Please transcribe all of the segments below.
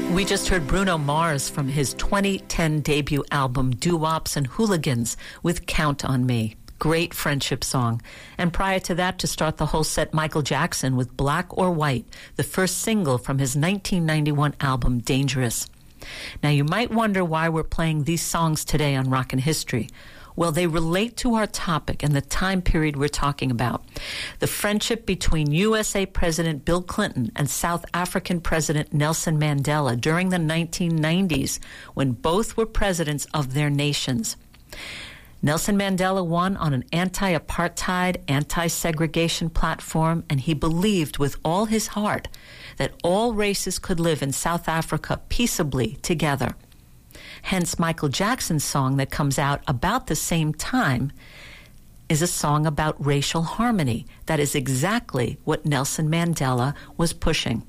We just heard Bruno Mars from his 2010 debut album Doo-Wops and Hooligans with Count on Me. Great friendship song. And prior to that, to start the whole set, Michael Jackson with Black or White, the first single from his 1991 album Dangerous. Now, you might wonder why we're playing these songs today on Rockin' History. Well, they relate to our topic and the time period we're talking about. The friendship between USA President Bill Clinton and South African President Nelson Mandela during the 1990s, when both were presidents of their nations. Nelson Mandela won on an anti-apartheid, anti-segregation platform, and he believed with all his heart that all races could live in South Africa peaceably together. Hence, Michael Jackson's song that comes out about the same time is a song about racial harmony. That is exactly what Nelson Mandela was pushing.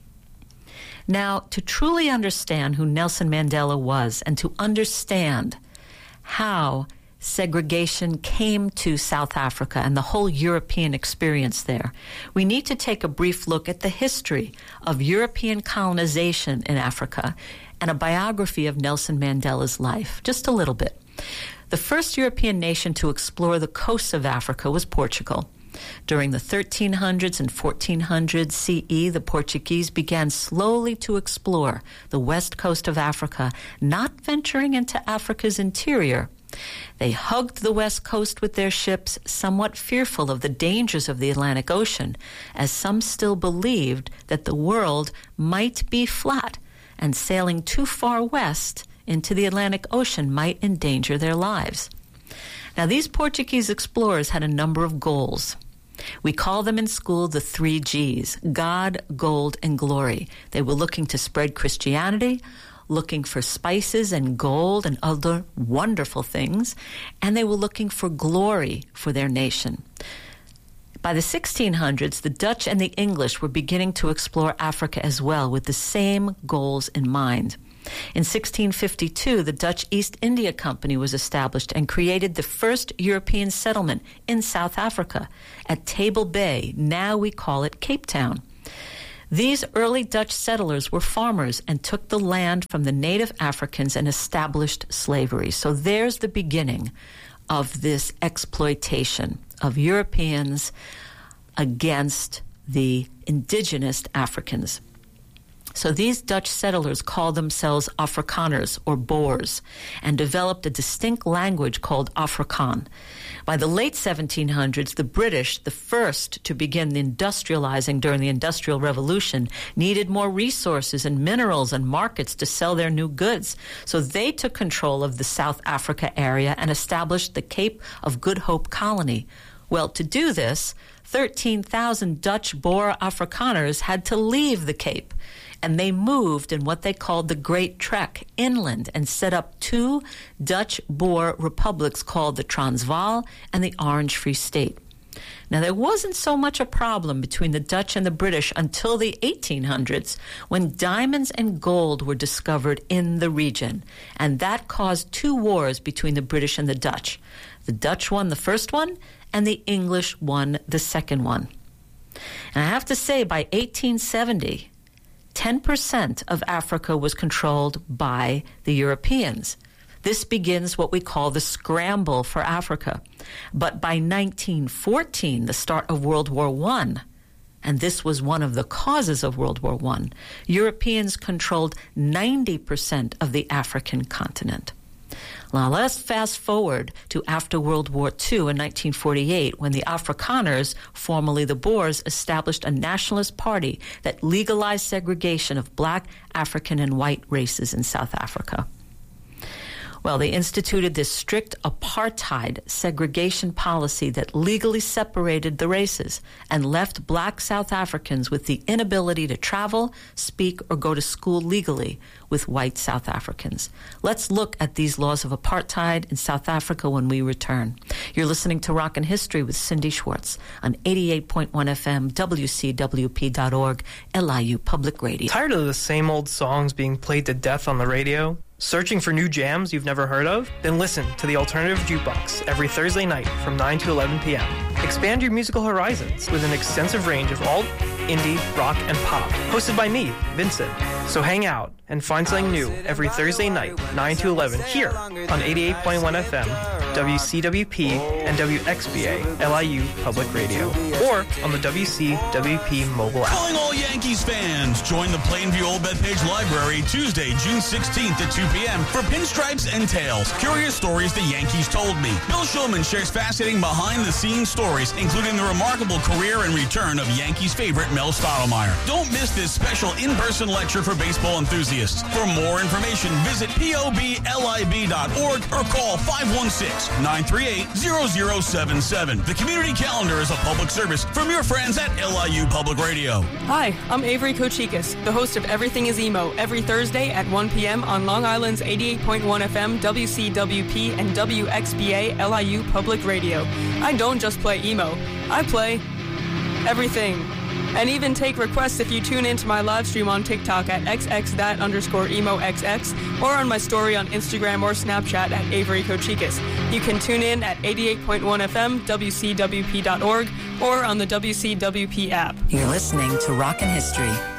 Now, to truly understand who Nelson Mandela was and to understand how segregation came to South Africa and the whole European experience there, we need to take a brief look at the history of European colonization in Africa and a biography of Nelson Mandela's life, just a little bit. The first European nation to explore the coasts of Africa was Portugal. During the 1300s and 1400s CE, the Portuguese began slowly to explore the west coast of Africa, not venturing into Africa's interior. They hugged the west coast with their ships, somewhat fearful of the dangers of the Atlantic Ocean, as some still believed that the world might be flat, and sailing too far west into the Atlantic Ocean might endanger their lives. Now, these Portuguese explorers had a number of goals. We call them in school the 3 Gs, God, Gold, and Glory. They were looking to spread Christianity, looking for spices and gold and other wonderful things, and they were looking for glory for their nation. By the 1600s, the Dutch and the English were beginning to explore Africa as well, with the same goals in mind. In 1652, the Dutch East India Company was established and created the first European settlement in South Africa at Table Bay. Now we call it Cape Town. These early Dutch settlers were farmers and took the land from the native Africans and established slavery. So there's the beginning of this exploitation of Europeans against the indigenous Africans. So these Dutch settlers called themselves Afrikaners or Boers and developed a distinct language called Afrikaan. By the late 1700s, the British, the first to begin industrializing during the Industrial Revolution, needed more resources and minerals and markets to sell their new goods. So they took control of the South Africa area and established the Cape of Good Hope colony. Well, to do this, 13,000 Dutch Boer Afrikaners had to leave the Cape, and they moved in what they called the Great Trek inland and set up 2 Dutch Boer republics called the Transvaal and the Orange Free State. Now, there wasn't so much a problem between the Dutch and the British until the 1800s, when diamonds and gold were discovered in the region, and that caused 2 wars between the British and the Dutch. The Dutch won the first one, and the English won the second one. And I have to say, by 1870, 10% of Africa was controlled by the Europeans. This begins what we call the scramble for Africa. But by 1914, the start of World War I, and this was one of the causes of World War I, Europeans controlled 90% of the African continent. Now, let's fast forward to after World War II in 1948, when the Afrikaners, formerly the Boers, established a nationalist party that legalized segregation of black, African, and white races in South Africa. Well, they instituted this strict apartheid segregation policy that legally separated the races and left black South Africans with the inability to travel, speak, or go to school legally with white South Africans. Let's look at these laws of apartheid in South Africa when we return. You're listening to Rockin' History with Cindy Schwartz on 88.1 FM, WCWP.org, LIU Public Radio. Tired of the same old songs being played to death on the radio? Searching for new jams you've never heard of? Then listen to the Alternative Jukebox every Thursday night from 9 to 11 p.m. Expand your musical horizons with an extensive range of alt, indie, rock, and pop, hosted by me, Vincent. So hang out and find something new every Thursday night, 9 to 11, here on 88.1 FM, WCWP and WXBA, LIU Public Radio, or on the WCWP mobile app. Calling all Yankees fans, join the Plainview Old Bethpage Library Tuesday, June 16th at 2 p.m. for Pinstripes and Tales, curious stories the Yankees told me. Bill Shulman shares fascinating behind-the-scenes stories, including the remarkable career and return of Yankees favorite Mel Stottlemyre. Don't miss this special in-person lecture for baseball enthusiasts. For more information, visit POBLIB.org or call 516-938-0077. The community calendar is a public service from your friends at LIU Public Radio. Hi, I'm Avery Kochikis, the host of Everything is Emo, every Thursday at 1 p.m. on Long Island's 88.1 FM, WCWP, and WXBA LIU Public Radio. I don't just play emo, I play everything. And even take requests if you tune into my live stream on TikTok at xxthat_emoxx or on my story on Instagram or Snapchat at Avery Kochikis. You can tune in at 88.1 FM, WCWP.org, or on the WCWP app. You're listening to Rockin' History.